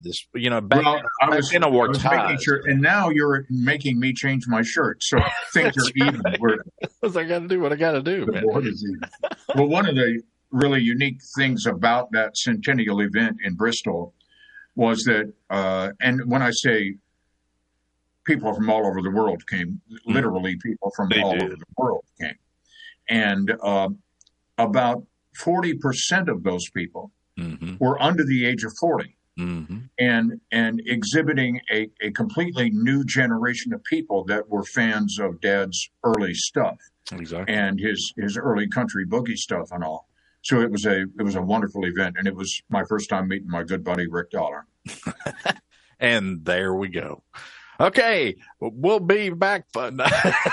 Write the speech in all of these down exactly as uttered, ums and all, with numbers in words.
this, you know, back, well, I back was, then I wore I was ties. making sure, and now you're making me change my shirt, so things are even. We're, I got to do what I got to do, the man. board is even. Well, one of the really unique things about that centennial event in Bristol was that, uh, and when I say people from all over the world came, mm-hmm. literally people from they all did. over the world came, and uh, about forty percent of those people mm-hmm. were under the age of forty. Mm-hmm. And and exhibiting a, a completely new generation of people that were fans of Dad's early stuff, exactly, and his, his early country boogie stuff and all. So it was a it was a wonderful event, and it was my first time meeting my good buddy Rick Dollar. And there we go. Okay, we'll be back. Fun.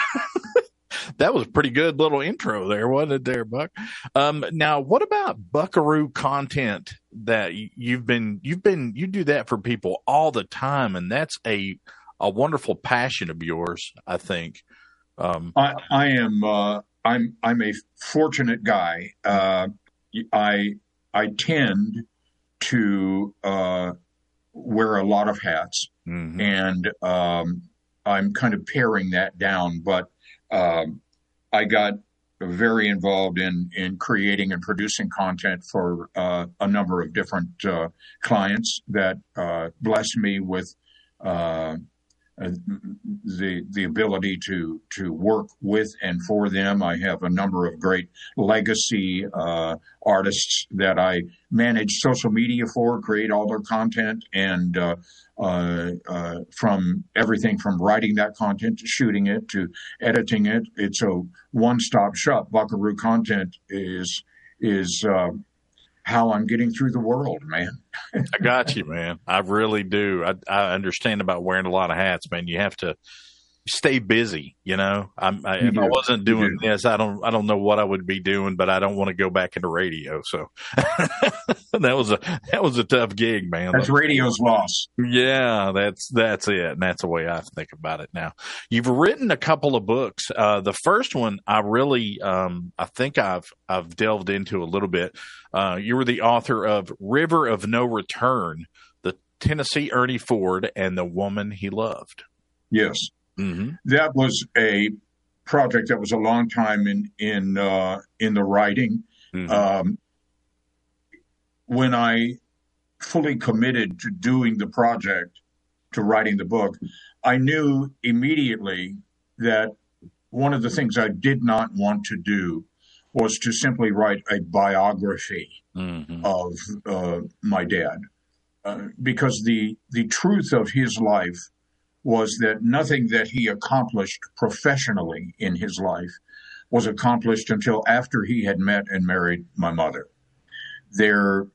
That was a pretty good little intro there, wasn't it there, Buck? Um, now, what about Buckaroo content that you've been, you've been, you do that for people all the time, and that's a, a wonderful passion of yours, I think. Um, I, I am, uh, I'm, I'm a fortunate guy. Uh, I, I tend to, uh, wear a lot of hats, mm-hmm. and, um, I'm kind of paring that down, but, um, I got very involved in, in creating and producing content for uh, a number of different uh, clients that uh, blessed me with uh, the the ability to to work with and for them. I have a number of great legacy uh, artists that I manage social media for, create all their content, and uh, uh, uh, from everything from writing that content to shooting it to editing it. It's a one-stop shop. Buckaroo Content is is uh, how I'm getting through the world, man. I got you, man. I really do. I, I understand about wearing a lot of hats, man. You have to stay busy, you know. I'm, I, if do. I wasn't doing this, I don't, I don't know what I would be doing, but I don't want to go back into radio. So that was a, that was a tough gig, man. That's radio's loss. Yeah, that's, that's it. And that's the way I think about it now. You've written a couple of books. Uh, the first one I really, um, I think I've, I've delved into a little bit. Uh, you were the author of River of No Return, the Tennessee Ernie Ford and the Woman He Loved. Yes. Mm-hmm. That was a project that was a long time in in uh, in the writing. Mm-hmm. Um, when I fully committed to doing the project, to writing the book, I knew immediately that one of the things I did not want to do was to simply write a biography mm-hmm. of uh, my dad, uh, because the the truth of his life was that nothing that he accomplished professionally in his life was accomplished until after he had met and married my mother. Their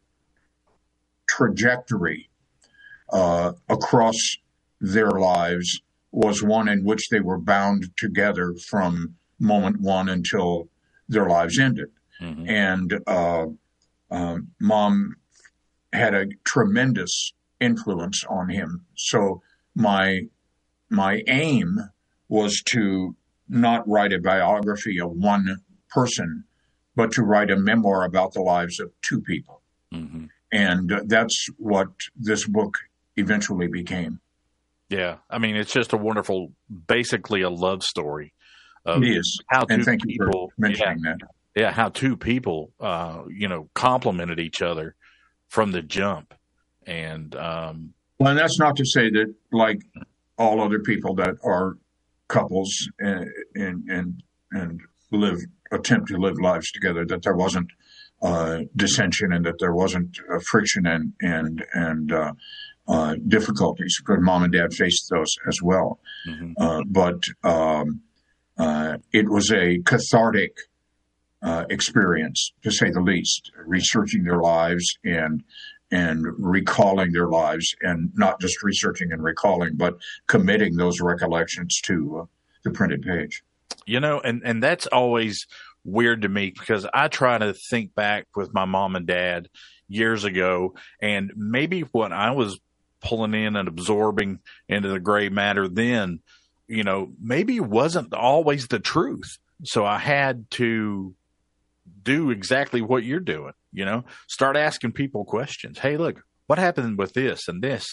trajectory uh, across their lives was one in which they were bound together from moment one until their lives ended. Mm-hmm. And uh, uh, Mom had a tremendous influence on him. So my My aim was to not write a biography of one person, but to write a memoir about the lives of two people. Mm-hmm. And uh, that's what this book eventually became. Yeah. I mean, it's just a wonderful, basically a love story. Of it is. How and two thank people, you for mentioning yeah, that. Yeah. How two people, uh, you know, complemented each other from the jump. And, um, well, and that's not to say that, like, all other people that are couples and and and, and live attempt to live lives together, that there wasn't uh, dissension and that there wasn't uh, friction and and and uh, uh, difficulties, because Mom and Dad faced those as well. Mm-hmm. Uh, but um, uh, it was a cathartic uh, experience, to say the least, researching their lives and. and recalling their lives, and not just researching and recalling, but committing those recollections to uh, the printed page. You know, and, and that's always weird to me, because I try to think back with my mom and dad years ago, and maybe what I was pulling in and absorbing into the gray matter then, you know, maybe wasn't always the truth. So I had to do exactly what you're doing. You know, start asking people questions. Hey, look, what happened with this and this